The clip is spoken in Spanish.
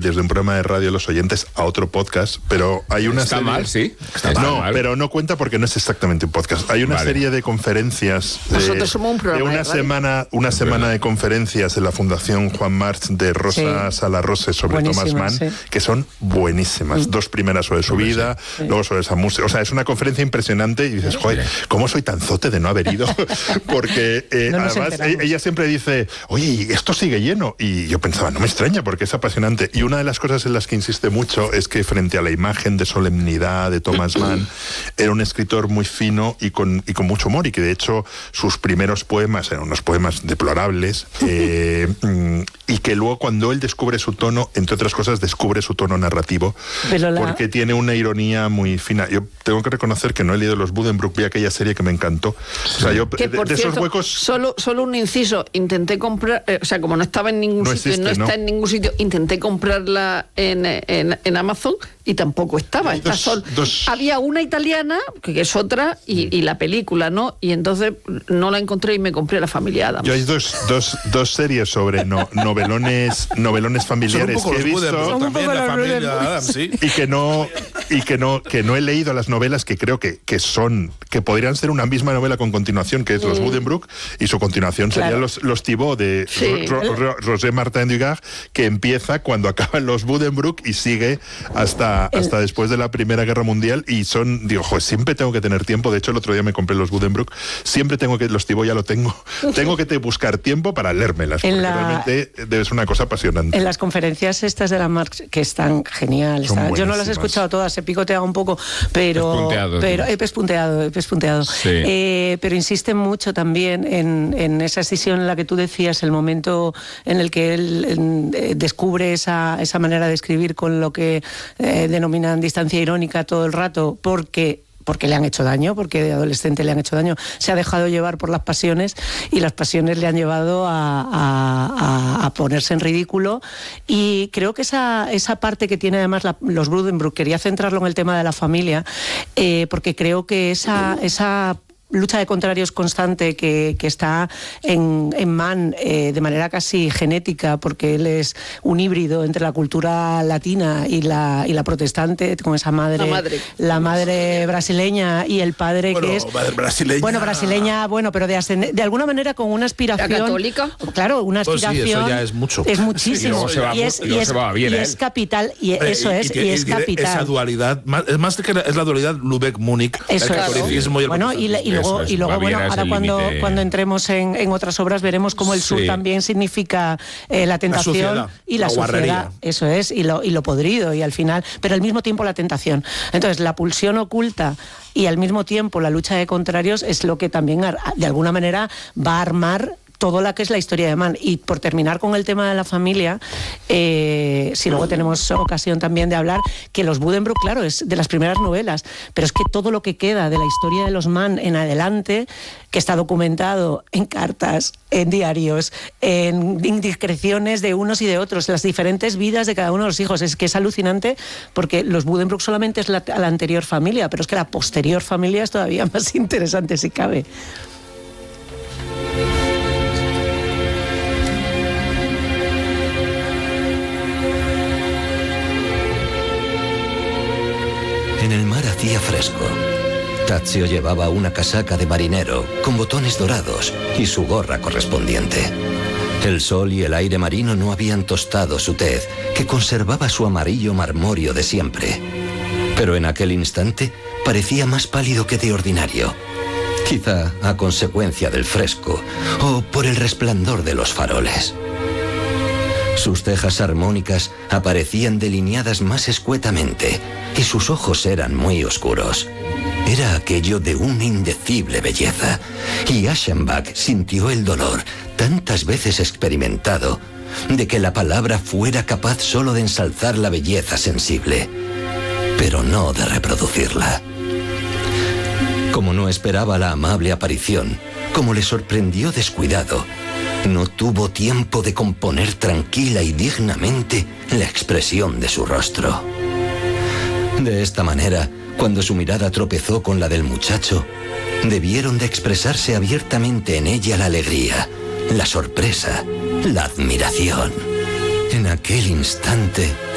desde un programa de radio los oyentes a otro podcast, pero hay una Está serie... mal, sí. No, pero no cuenta porque no es exactamente un podcast. Hay una serie de conferencias Nosotros somos un programa de una semana de conferencias en la Fundación Juan March de Rosa Sala Rose sobre Thomas Mann, que son buenísimas. 2 primeras sobre su vida, luego sobre esa música. O sea, es una conferencia impresionante y dices, joder, ¿cómo soy tan zote de no haber ido? Porque además ella siempre dice, oye, ¿y esto sigue lleno? Y yo pensaba, no me extraña porque es apasionante. Y una de las cosas en las que insiste mucho es que frente a la imagen de solemnidad de Thomas Mann, era un escritor muy fino y con mucho humor, y que de hecho sus primeros poemas eran unos poemas deplorables, y que luego cuando él descubre su tono, entre otras cosas, descubre su tono narrativo, porque tiene una ironía muy fina. Yo tengo que reconocer que no he leído los Buddenbrook, vi aquella serie que me encantó. O sea, yo que, por cierto, esos huecos... Solo un inciso, intenté comprar, o sea, como no estaba en ningún sitio, no está en ningún sitio, intenté comprarla en Amazon y tampoco estaba. Había una italiana, que es otra, y la película, ¿no? Y entonces no la encontré y me compré La Familia Adams. Yo hay dos series sobre novelones familiares que he visto. También La Familia Adams, sí. Y que no he leído las novelas, que creo que podrían ser una misma novela con continuación, que es Los Buddenbrook, y su continuación sería Los Thibault de Roger Martin Dugard, que empieza cuando acaban los Buddenbrook y sigue hasta después de la Primera Guerra Mundial. Y siempre tengo que tener tiempo. De hecho, el otro día me compré los Buddenbrook. Siempre los Thibault ya lo tengo. Tengo que buscar tiempo para leérmelas, porque realmente debe ser una cosa apasionante. En las conferencias estas de la Marx, que están geniales. Yo no las he escuchado todas, he picoteado un poco, pero he pespunteado. Sí. Pero insisten mucho también en esa escisión en la que tú decías, el momento en el que él descubre esa manera de escribir con lo que denominan distancia irónica todo el rato, porque le han hecho daño, porque de adolescente le han hecho daño, se ha dejado llevar por las pasiones, y las pasiones le han llevado a ponerse en ridículo. Y creo que esa parte que tiene además los Buddenbrook, quería centrarlo en el tema de la familia, porque creo que esa lucha de contrarios constante que está en Mann de manera casi genética, porque él es un híbrido entre la cultura latina y la protestante, con esa la madre brasileña, y el padre que es brasileña, pero de alguna manera con una aspiración católica, claro, una aspiración, sí, eso ya es mucho, es muchísimo, y es capital, y eso es, y es capital esa dualidad, más que es la dualidad Lubeck-Múnich, el catolicismo y el y luego ahora cuando entremos en otras obras veremos cómo el sur también significa la tentación y la sociedad, eso es, y lo podrido, y al final, pero al mismo tiempo la tentación. Entonces la pulsión oculta y al mismo tiempo la lucha de contrarios es lo que también de alguna manera va a armar todo lo que es la historia de Mann. Y por terminar con el tema de la familia, si luego tenemos ocasión también de hablar, que los Buddenbrook, claro, es de las primeras novelas, pero es que todo lo que queda de la historia de los Mann en adelante, que está documentado en cartas, en diarios, en indiscreciones de unos y de otros, las diferentes vidas de cada uno de los hijos, es que es alucinante, porque los Buddenbrook solamente es la anterior familia, pero es que la posterior familia es todavía más interesante, si cabe. En el mar hacía fresco. Tazio llevaba una casaca de marinero con botones dorados y su gorra correspondiente. El sol y el aire marino no habían tostado su tez, que conservaba su amarillo marmóreo de siempre. Pero en aquel instante parecía más pálido que de ordinario. Quizá a consecuencia del fresco o por el resplandor de los faroles. Sus cejas armónicas aparecían delineadas más escuetamente y sus ojos eran muy oscuros. Era aquello de una indecible belleza, y Aschenbach sintió el dolor, tantas veces experimentado, de que la palabra fuera capaz solo de ensalzar la belleza sensible, pero no de reproducirla. Como no esperaba la amable aparición, como le sorprendió descuidado, no tuvo tiempo de componer tranquila y dignamente la expresión de su rostro. De esta manera, cuando su mirada tropezó con la del muchacho, debieron de expresarse abiertamente en ella la alegría, la sorpresa, la admiración. En aquel instante,